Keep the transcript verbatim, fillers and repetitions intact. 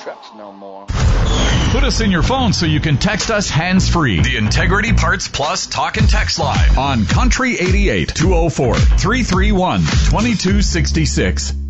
trucks no more. Put us in your phone so you can text us hands-free. The Integrity Parts Plus Talk and Text Line on Country eighty-eight, two oh four, three three one, two two six six.